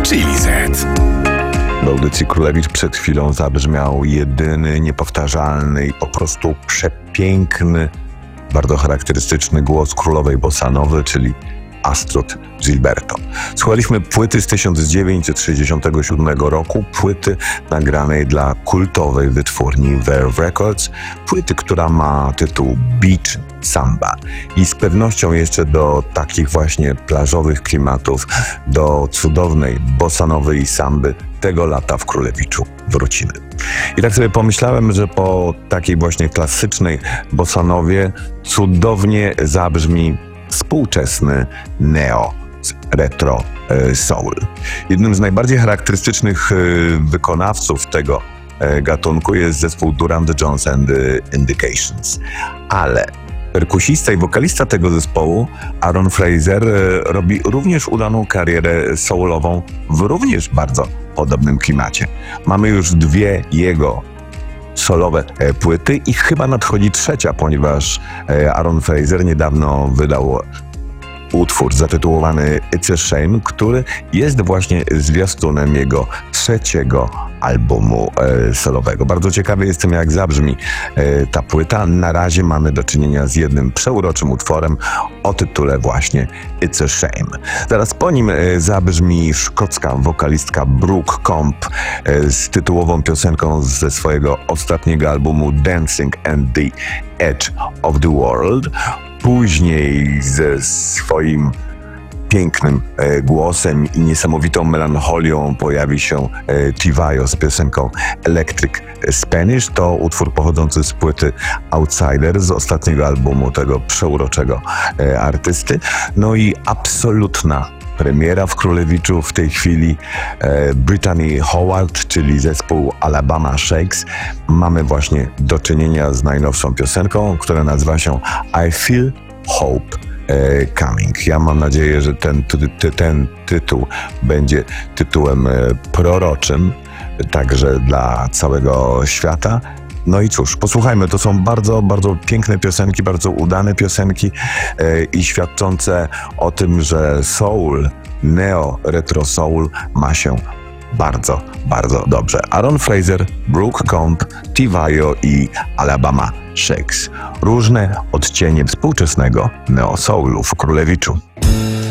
Chili Z. W audycji Królewicz przed chwilą zabrzmiał jedyny, niepowtarzalny i po prostu przepiękny, bardzo charakterystyczny głos królowej bossanowy, czyli Astrud Gilberto. Słuchaliśmy płyty z 1967 roku, płyty nagranej dla kultowej wytwórni Verve Records, płyty, która ma tytuł Beach Samba. I z pewnością jeszcze do takich właśnie plażowych klimatów, do cudownej bossanowej samby tego lata w Królewiczu wrócimy. I tak sobie pomyślałem, że po takiej właśnie klasycznej bossanowie cudownie zabrzmi współczesny neo retro soul. Jednym z najbardziej charakterystycznych wykonawców tego gatunku jest zespół Durand Jones and the Indications. Ale perkusista i wokalista tego zespołu, Aaron Fraser, robi również udaną karierę soulową w również bardzo podobnym klimacie. Mamy już dwie jego solowe płyty i chyba nadchodzi trzecia, ponieważ Aaron Fraser niedawno wydał utwór zatytułowany It's a Shame, który jest właśnie zwiastunem jego trzeciego albumu solowego. Bardzo ciekawy jestem, jak zabrzmi ta płyta. Na razie mamy do czynienia z jednym przeuroczym utworem o tytule właśnie It's a Shame. Zaraz po nim zabrzmi szkocka wokalistka Brooke Comp z tytułową piosenką ze swojego ostatniego albumu Dancing and the Edge of the World. Później ze swoim pięknym głosem i niesamowitą melancholią pojawi się Tivayo z piosenką Electric Spanish. To utwór pochodzący z płyty Outsider, z ostatniego albumu tego przeuroczego artysty. No i absolutna premiera w Królewiczu w tej chwili Brittany Howard, czyli zespół Alabama Shakes. Mamy właśnie do czynienia z najnowszą piosenką, która nazywa się I Feel Hope Coming. Ja mam nadzieję, że ten tytuł będzie tytułem proroczym także dla całego świata. No i cóż, posłuchajmy, to są bardzo, bardzo piękne piosenki, bardzo udane piosenki i świadczące o tym, że soul, neo, retro soul ma się bardzo, bardzo dobrze. Aaron Fraser, Brooke Comp, Tivayo i Alabama Shakes. Różne odcienie współczesnego neo soulu w Królewiczu.